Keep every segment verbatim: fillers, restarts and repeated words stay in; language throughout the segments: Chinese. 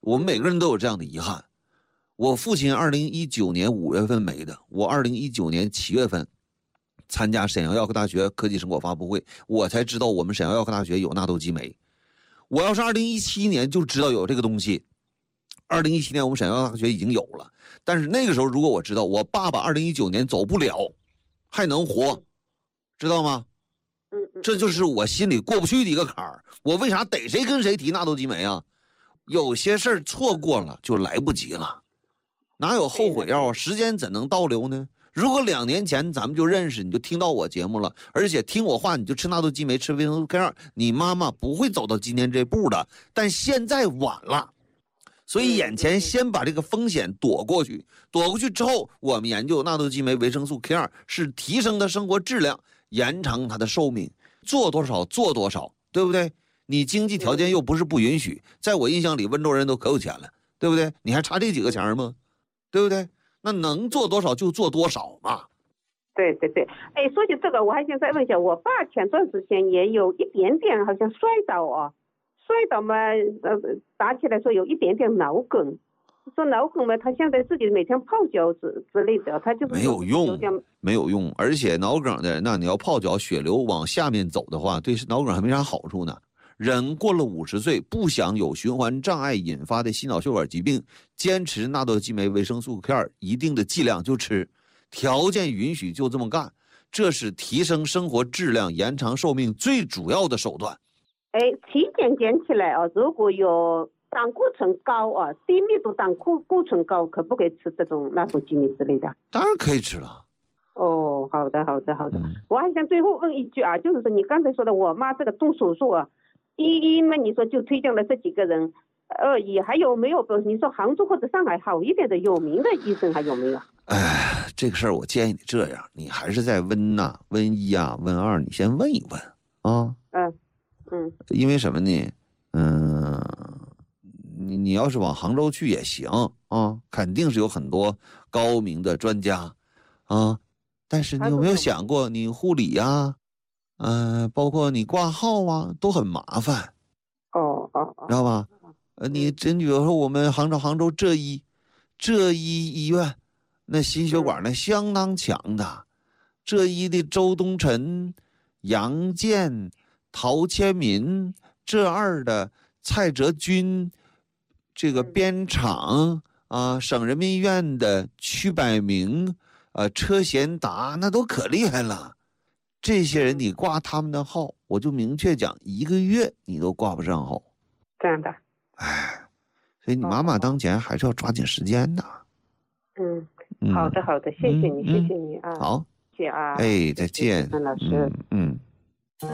我们每个人都有这样的遗憾。我父亲二零一九年五月份没的，我二零一九年七月份参加沈阳药科大学科技成果发布会，我才知道我们沈阳药科大学有纳豆激酶。我要是二零一七年就知道有这个东西，二零一七年我们沈阳药科大学已经有了。但是那个时候如果我知道我爸爸二零一九年走不了还能活，知道吗？这就是我心里过不去的一个坎儿。我为啥逮谁跟谁提纳豆激酶啊？有些事儿错过了就来不及了，哪有后悔药啊？时间怎能倒流呢？如果两年前咱们就认识，你就听到我节目了，而且听我话，你就吃纳豆激酶，吃维生素 K 二，你妈妈不会走到今天这步的。但现在晚了，所以眼前先把这个风险躲过去，躲过去之后，我们研究纳豆激酶、维生素 K 二是提升它生活质量，延长它的寿命，做多少做多少，对不对？你经济条件又不是不允许，在我印象里温州人都可有钱了，对不对？你还差这几个钱吗？对不对？那能做多少就做多少嘛。 对对对，哎，说起这个，我还想再问一下，我爸前段时间也有一点点好像摔倒啊，摔倒嘛，呃，打起来说有一点点脑梗，说脑梗嘛，他现在自己每天泡脚之之类的，他就是没有用，没有用，而且脑梗的，那你要泡脚，血流往下面走的话，对脑梗还没啥好处呢。人过了五十岁，不想有循环障碍引发的心脑血管疾病，坚持纳豆激酶、维生素 K 二一定的剂量就吃，条件允许就这么干，这是提升生活质量、延长寿命最主要的手段。 哎，体检检起来啊，如果有胆固醇高啊，低密度胆固固醇高，可不可以吃这种纳豆激酶之类的？ 当然可以吃了。 哦，好的，好的，好的。嗯、我还想最后问一句啊，就是说你刚才说的，我妈这个动手术啊。一一嘛，你说就推荐了这几个人，二一还有没有？你说杭州或者上海好一点的有名的医生还有没有？ 哎，这个事儿我建议你这样，你还是在温呐、温一啊、温二，你先问一问啊。 嗯嗯。 因为什么呢？嗯，你你要是往杭州去也行啊，肯定是有很多高明的专家啊。但是你有没有想过，你护理呀、啊？嗯、呃，包括你挂号啊，都很麻烦。 哦哦哦， 知道吧？呃，你真比如说我们杭州杭州浙医，浙医医院，那心血管那相当强的，浙医的周东辰、杨健、陶千民，浙二的蔡哲军，这个边厂啊，省人民医院的曲百明，呃，车贤达，那都可厉害了。这些人你挂他们的号，我就明确讲，一个月你都挂不上号。 这样的。 哎，所以你妈妈当前还是要抓紧时间的。 嗯，嗯好的好的，谢谢你、嗯、谢谢你啊。 好， 谢谢啊。 哎，再见， 陈老师。 嗯。嗯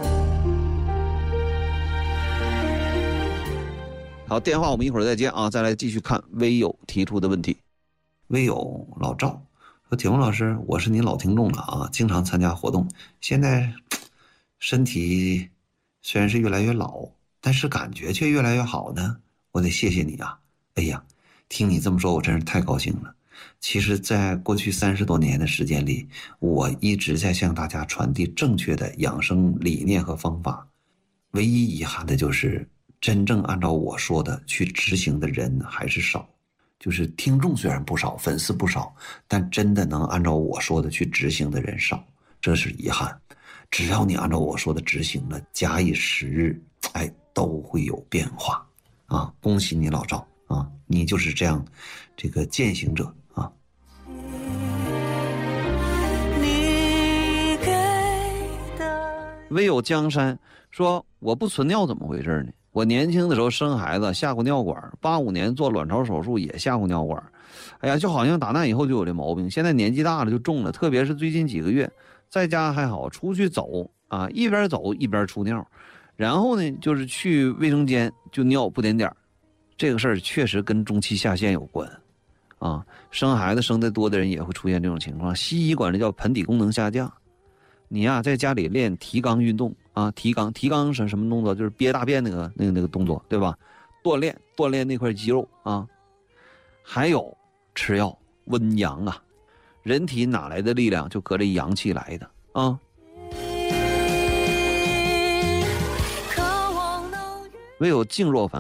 好，电话我们一会儿再接啊，再来继续看微友提出的问题。微友老赵说：“铁峰老师，我是您老听众了啊，经常参加活动，现在身体虽然是越来越老，但是感觉却越来越好呢。我得谢谢你啊！哎呀，听你这么说，我真是太高兴了。其实，在过去三十多年的时间里，我一直在向大家传递正确的养生理念和方法，唯一遗憾的就是真正按照我说的去执行的人还是少。”就是听众虽然不少，粉丝不少，但真的能按照我说的去执行的人少，这是遗憾。只要你按照我说的执行了，假以时日，哎，都会有变化啊！恭喜你老赵啊，你就是这样这个践行者啊。唯有江山说我不存尿怎么回事呢？我年轻的时候生孩子下过尿管，八五年做卵巢手术也下过尿管，哎呀，就好像打那以后就有这毛病，现在年纪大了就中了，特别是最近几个月，在家还好，出去走啊，一边走一边出尿，然后呢就是去卫生间就尿不点点，这个事儿确实跟中期下陷有关啊，生孩子生得多的人也会出现这种情况，西医管这叫盆底功能下降。你呀、啊，在家里练提肛运动啊，提肛，提肛是什么动作？就是憋大便那个、那个、那个动作，对吧？锻炼锻炼那块肌肉啊。还有吃药温阳啊，人体哪来的力量？就隔着阳气来的啊。唯有静若繁华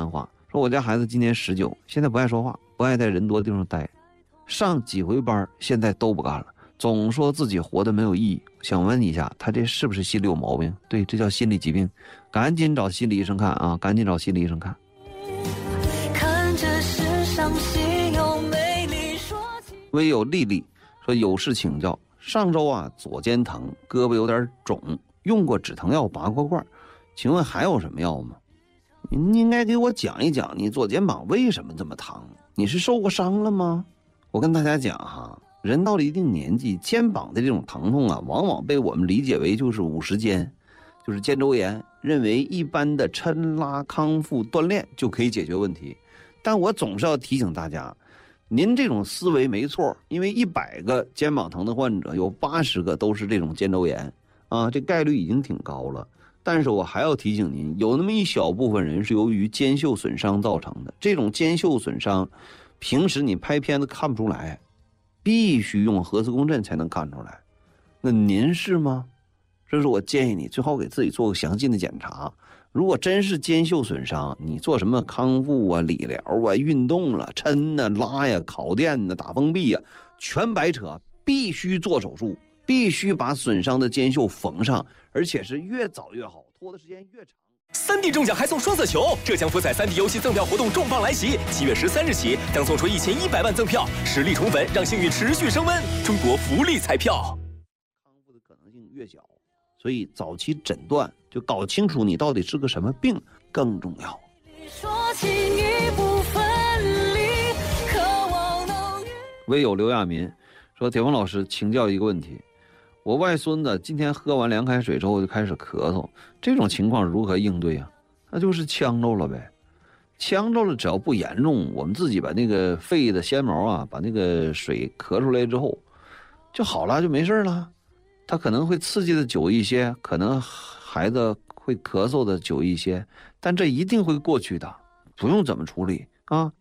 说我家孩子今年十九，现在不爱说话，不爱在人多的地方待，上几回班现在都不干了，总说自己活得没有意义。想问一下，他这是不是心里有毛病？对，这叫心理疾病，赶紧找心理医生看啊！赶紧找心理医生看。看这世上稀有美丽说微有丽丽说有事请教，上周啊左肩疼，胳膊有点肿，用过止疼药，拔过罐，请问还有什么药吗？您应该给我讲一讲，你左肩膀为什么这么疼？你是受过伤了吗？我跟大家讲哈，人到了一定年纪，肩膀的这种疼痛啊，往往被我们理解为就是五十肩，就是肩周炎，认为一般的抻拉康复锻炼就可以解决问题。但我总是要提醒大家，您这种思维没错，因为一百个肩膀疼的患者有八十个都是这种肩周炎啊，这概率已经挺高了。但是我还要提醒您，有那么一小部分人是由于肩袖损伤造成的，这种肩袖损伤平时你拍片子看不出来，必须用核磁共振才能看出来。那您是吗？这是我建议你最好给自己做个详尽的检查。如果真是肩袖损伤，你做什么康复啊、理疗啊、运动了、抻啊、拉呀、烤电呐、打封闭啊，全白扯，必须做手术，必须把损伤的肩袖缝上，而且是越早越好，拖的时间越长。 三 D 中奖还送双色球，浙江福彩三 D 游戏赠票活动重磅来袭，七月十三日起将送出一千一百万赠票，实力宠粉，让幸运持续升温。中国福利彩票， 康复的可能性越小，所以早期诊断就搞清楚你到底是个什么病更重要。说起你不分离，渴望能唯有刘亚民说，铁峰老师请教一个问题，我外孙子今天喝完凉开水之后就开始咳嗽，这种情况如何应对啊？那就是呛着了呗，呛着了只要不严重，我们自己把那个肺的纤毛啊，把那个水咳出来之后就好了，就没事了。他可能会刺激的久一些，可能孩子会咳嗽的久一些，但这一定会过去的，不用怎么处理啊。